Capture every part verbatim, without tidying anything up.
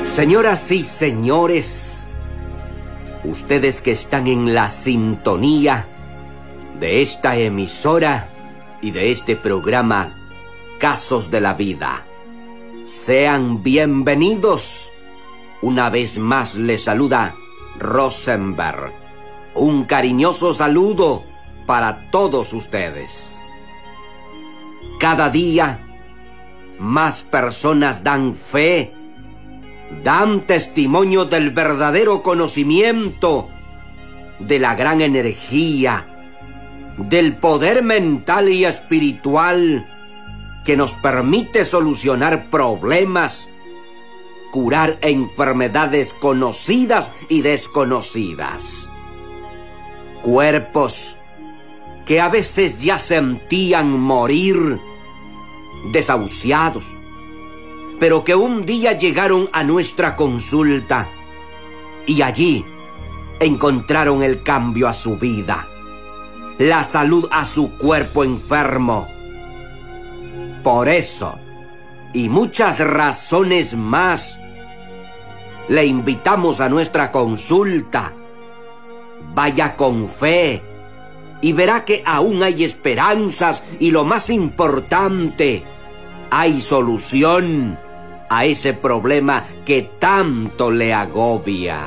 Señoras y señores, ustedes que están en la sintonía de esta emisora y de este programa Casos de la Vida, sean bienvenidos. Una vez más les saluda Rosenberg. Un cariñoso saludo para todos ustedes. Cada día más personas dan fe, dan testimonio del verdadero conocimiento, de la gran energía, del poder mental y espiritual que nos permite solucionar problemas, curar enfermedades conocidas y desconocidas. Cuerpos que a veces ya sentían morir, desahuciados, pero que un día llegaron a nuestra consulta y allí encontraron el cambio a su vida, la salud a su cuerpo enfermo. Por eso, y muchas razones más, le invitamos a nuestra consulta. Vaya con fe y verá que aún hay esperanzas y, lo más importante, hay solución a ese problema que tanto le agobia.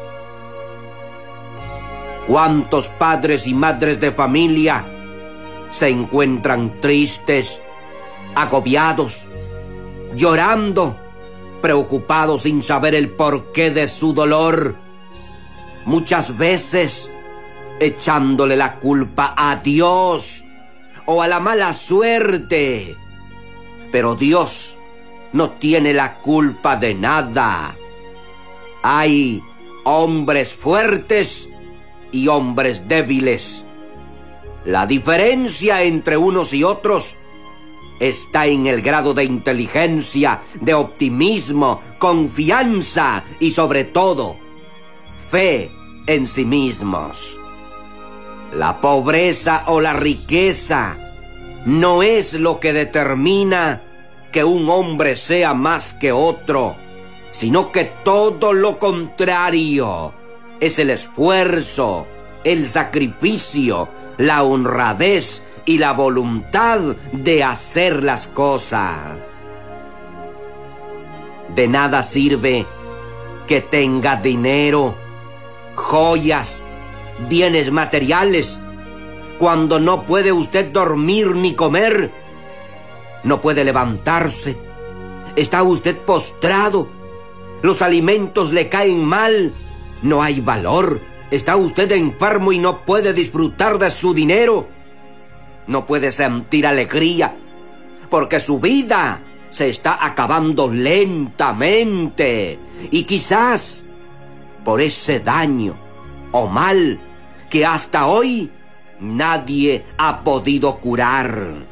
¿Cuántos padres y madres de familia se encuentran tristes, agobiados, llorando, preocupados sin saber el porqué de su dolor? Muchas veces echándole la culpa a Dios o a la mala suerte. Pero Dios no tiene la culpa de nada. Hay hombres fuertes y hombres débiles. La diferencia entre unos y otros está en el grado de inteligencia, de optimismo, confianza y, sobre todo, fe en sí mismos. La pobreza o la riqueza no es lo que determina que un hombre sea más que otro, sino que todo lo contrario. Es el esfuerzo, el sacrificio, la honradez y la voluntad de hacer las cosas. De nada sirve que tenga dinero, joyas, bienes materiales, cuando no puede usted dormir ni comer, no puede levantarse, está usted postrado, los alimentos le caen mal, no hay valor, está usted enfermo y no puede disfrutar de su dinero, no puede sentir alegría, porque su vida se está acabando lentamente, y quizás por ese daño o mal que hasta hoy nadie ha podido curar.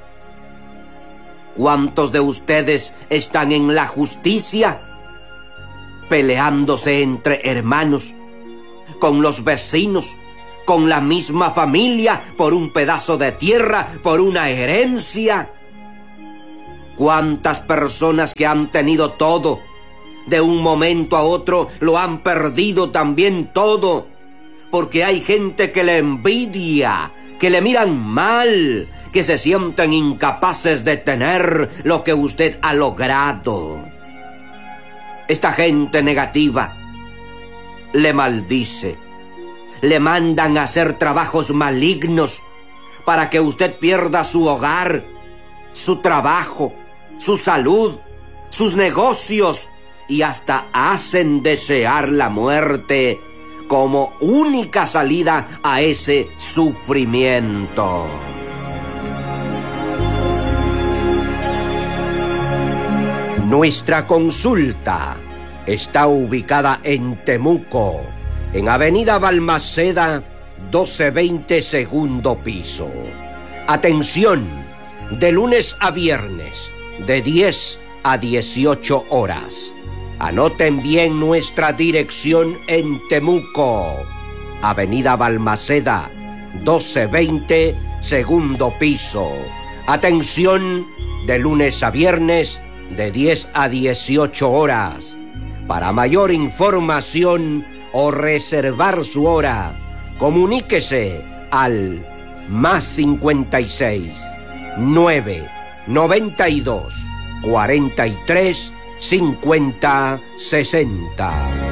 ¿Cuántos de ustedes están en la justicia, peleándose entre hermanos, con los vecinos, con la misma familia, por un pedazo de tierra, por una herencia? ¿Cuántas personas que han tenido todo, de un momento a otro lo han perdido también todo? Porque hay gente que le envidia, que le miran mal, que se sienten incapaces de tener lo que usted ha logrado. Esta gente negativa le maldice, le mandan a hacer trabajos malignos para que usted pierda su hogar, su trabajo, su salud, sus negocios, y hasta hacen desear la muerte como única salida a ese sufrimiento. Nuestra consulta está ubicada en Temuco, en Avenida Balmaceda, doce veinte, segundo piso. Atención, de lunes a viernes, de diez a dieciocho horas. Anoten bien nuestra dirección en Temuco, Avenida Balmaceda, doce veinte, segundo piso. Atención, de lunes a viernes, de diez a dieciocho horas. Para mayor información o reservar su hora, comuníquese al más cincuenta y seis, nueve, noventa y dos, cuarenta y tres, cincuenta, sesenta.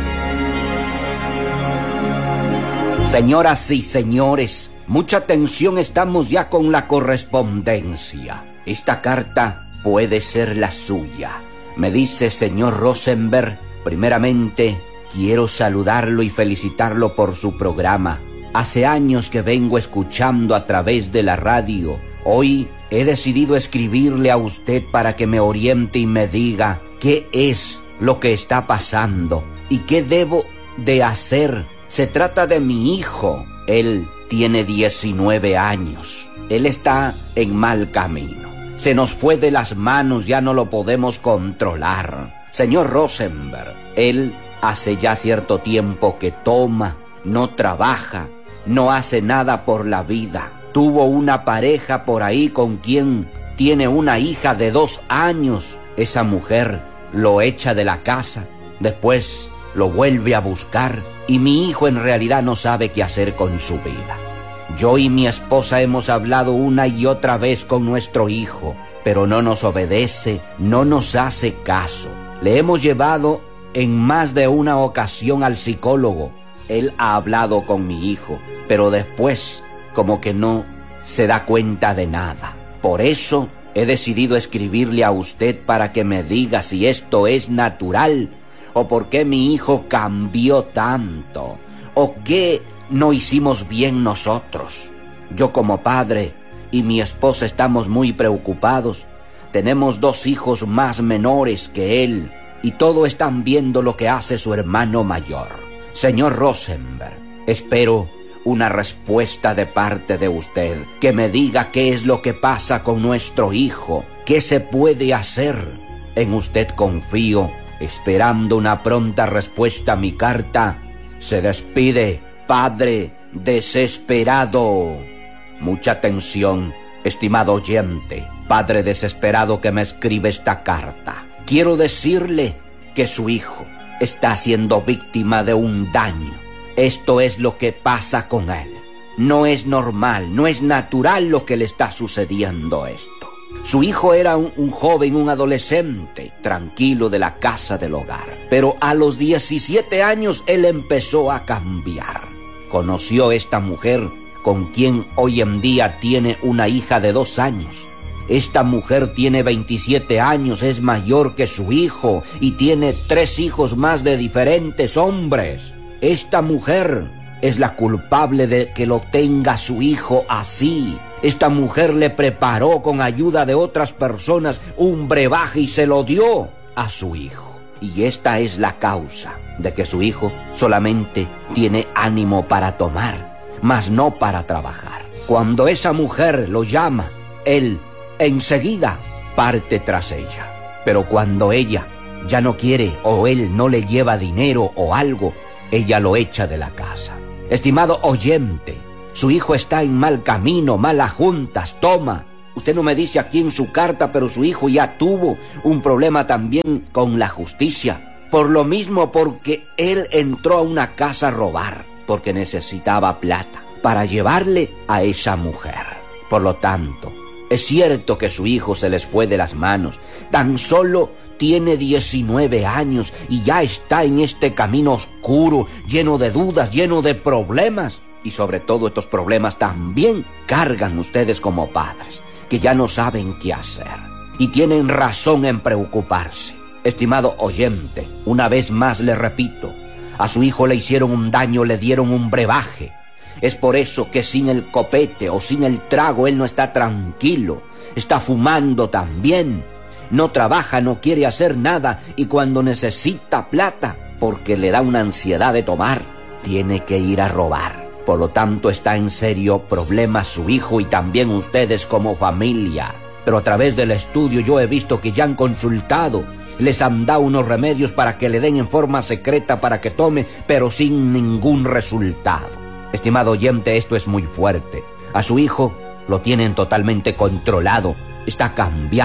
Señoras y señores, mucha atención, estamos ya con la correspondencia. Esta carta puede ser la suya. Me dice: señor Rosenberg, primeramente quiero saludarlo y felicitarlo por su programa. Hace años que vengo escuchando a través de la radio. Hoy he decidido escribirle a usted para que me oriente y me diga qué es lo que está pasando y qué debo de hacer. Se trata de mi hijo. Él tiene diecinueve años. Él está en mal camino. Se nos fue de las manos, ya no lo podemos controlar. Señor Rosenberg, él hace ya cierto tiempo que toma, no trabaja, no hace nada por la vida. Tuvo una pareja por ahí con quien tiene una hija de dos años. Esa mujer lo echa de la casa, después lo vuelve a buscar y mi hijo en realidad no sabe qué hacer con su vida. Yo y mi esposa hemos hablado una y otra vez con nuestro hijo, pero no nos obedece, no nos hace caso. Le hemos llevado en más de una ocasión al psicólogo. Él ha hablado con mi hijo, pero después como que no se da cuenta de nada. Por eso he decidido escribirle a usted para que me diga si esto es natural o por qué mi hijo cambió tanto o qué no hicimos bien nosotros. Yo como padre y mi esposa estamos muy preocupados. Tenemos dos hijos más menores que él y todos están viendo lo que hace su hermano mayor. Señor Rosenberg, espero una respuesta de parte de usted, que me diga qué es lo que pasa con nuestro hijo, qué se puede hacer. En usted confío, esperando una pronta respuesta a mi carta. Se despide, padre desesperado. Mucha atención, estimado oyente, padre desesperado que me escribe esta carta. Quiero decirle que su hijo está siendo víctima de un daño. Esto es lo que pasa con él. No es normal, no es natural lo que le está sucediendo esto. Su hijo era un, un joven, un adolescente, tranquilo de la casa del hogar. Pero a los diecisiete años él empezó a cambiar. Conoció a esta mujer con quien hoy en día tiene una hija de dos años. Esta mujer tiene veintisiete años, es mayor que su hijo y tiene tres hijos más de diferentes hombres. Esta mujer es la culpable de que lo tenga su hijo así. Esta mujer le preparó con ayuda de otras personas un brebaje y se lo dio a su hijo. Y esta es la causa de que su hijo solamente tiene ánimo para tomar, mas no para trabajar. Cuando esa mujer lo llama, él enseguida parte tras ella. Pero cuando ella ya no quiere o él no le lleva dinero o algo, ella lo echa de la casa. Estimado oyente, su hijo está en mal camino, malas juntas, toma. Usted no me dice aquí en su carta, pero su hijo ya tuvo un problema también con la justicia. Por lo mismo, porque él entró a una casa a robar, porque necesitaba plata para llevarle a esa mujer. Por lo tanto, es cierto que su hijo se les fue de las manos. Tan solo tiene diecinueve años y ya está en este camino oscuro, lleno de dudas, lleno de problemas. Y sobre todo estos problemas también cargan ustedes como padres, que ya no saben qué hacer. Y tienen razón en preocuparse. Estimado oyente, una vez más le repito, a su hijo le hicieron un daño, le dieron un brebaje. Es por eso que sin el copete o sin el trago él no está tranquilo. Está fumando también. No trabaja, no quiere hacer nada y cuando necesita plata, porque le da una ansiedad de tomar, tiene que ir a robar. Por lo tanto, está en serio problema su hijo y también ustedes como familia. Pero a través del estudio yo he visto que ya han consultado. Les han dado unos remedios para que le den en forma secreta para que tome, pero sin ningún resultado. Estimado oyente, esto es muy fuerte. A su hijo lo tienen totalmente controlado. Está cambiado.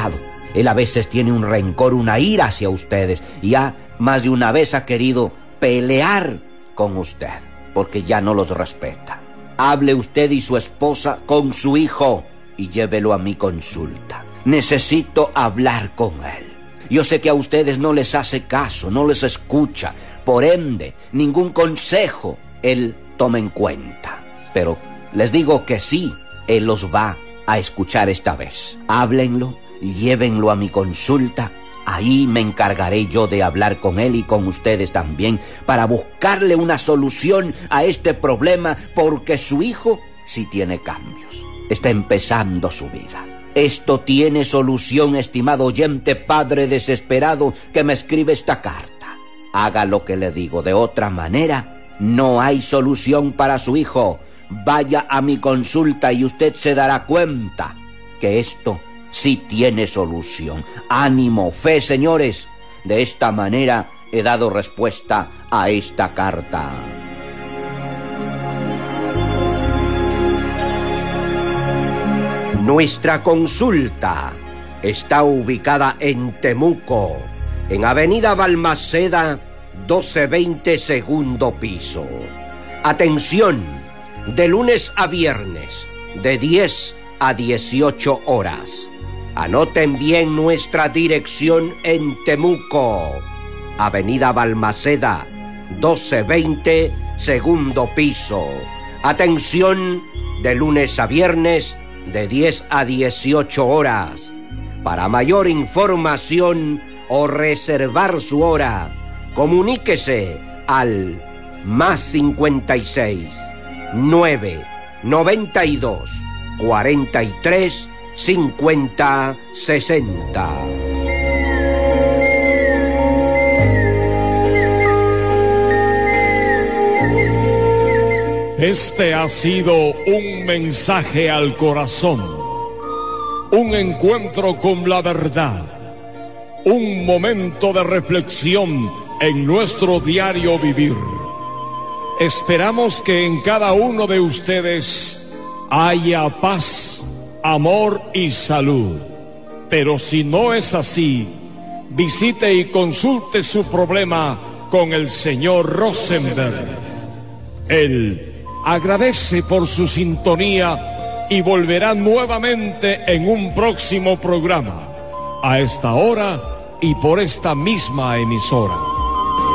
Él a veces tiene un rencor, una ira hacia ustedes, y ya más de una vez ha querido pelear con usted, porque ya no los respeta. Hable usted y su esposa con su hijo y llévelo a mi consulta. Necesito hablar con él. Yo sé que a ustedes no les hace caso, no les escucha, por ende, ningún consejo él toma en cuenta. Pero les digo que sí, él los va a escuchar esta vez. Háblenlo, llévenlo a mi consulta. Ahí me encargaré yo de hablar con él y con ustedes también para buscarle una solución a este problema, porque su hijo sí tiene cambios. Está empezando su vida. Esto tiene solución, estimado oyente, padre desesperado que me escribe esta carta. Haga lo que le digo, de otra manera no hay solución para su hijo. Vaya a mi consulta y usted se dará cuenta que esto sí tiene solución. Ánimo, fe, señores. De esta manera he dado respuesta a esta carta. Nuestra consulta está ubicada en Temuco, en Avenida Balmaceda, doce veinte, segundo piso. Atención, de lunes a viernes, de diez a dieciocho horas. Anoten bien nuestra dirección en Temuco, Avenida Balmaceda, doce veinte, segundo piso. Atención, de lunes a viernes, de diez a dieciocho horas. Para mayor información o reservar su hora, comuníquese al más cincuenta y seis, nueve, noventa y dos, cuarenta y tres, cincuenta, sesenta. Este ha sido un mensaje al corazón, un encuentro con la verdad, un momento de reflexión en nuestro diario vivir. Esperamos que en cada uno de ustedes haya paz, amor y salud. Pero si no es así, visite y consulte su problema con el señor Rosenberg. Él agradece por su sintonía y volverá nuevamente en un próximo programa, a esta hora y por esta misma emisora.